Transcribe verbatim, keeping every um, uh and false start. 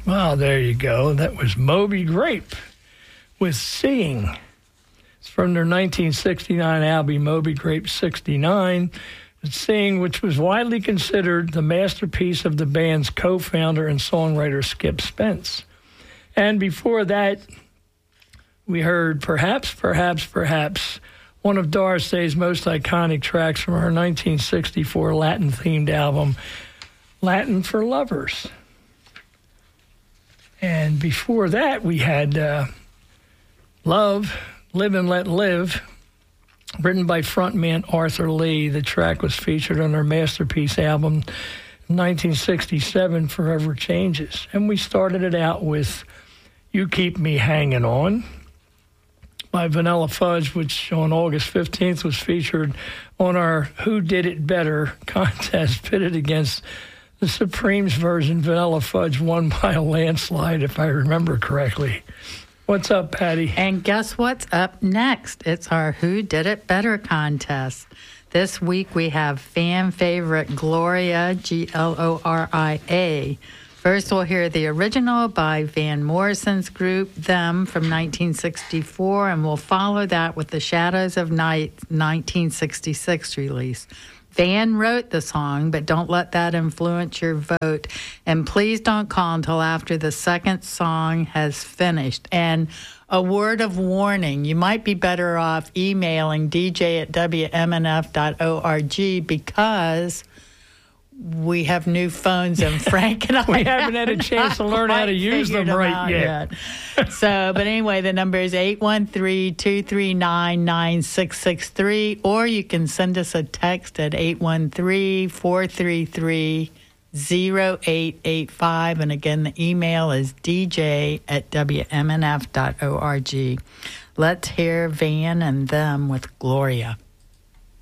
Well, there you go. That was Moby Grape with Seeing. It's from their nineteen sixty-nine album, Moby Grape sixty-nine. Seeing, which was widely considered the masterpiece of the band's co-founder and songwriter Skip Spence. And before that, we heard Perhaps, Perhaps, Perhaps, one of Doris Day's most iconic tracks from her nineteen sixty-four Latin-themed album, Latin for Lovers. And before that, we had uh, Love, Live and Let Live, written by frontman Arthur Lee. The track was featured on their masterpiece album, nineteen sixty-seven, Forever Changes. And we started it out with You Keep Me Hanging On by Vanilla Fudge, which on August fifteenth was featured on our Who Did It Better contest, pitted against the Supremes version. Vanilla Fudge won by a landslide, if I remember correctly. What's up, Patty? And guess what's up next? It's our Who Did It Better contest. This week we have fan favorite Gloria, G L O R I A. First we'll hear the original by Van Morrison's group, Them, from nineteen sixty-four, and we'll follow that with the Shadows of Night nineteen sixty-six release. Van wrote the song, but don't let that influence your vote. And please don't call until after the second song has finished. And a word of warning, you might be better off emailing d j at w m n f dot org because we have new phones and Frank and I we haven't had a chance to learn how to use them right yet. yet. So, but anyway, the number is eight one three, two three nine, nine six six three, or you can send us a text at eight one three, four three three, zero eight eight five. And again, the email is d j at w m n f dot org. Let's hear Van and Them with Gloria.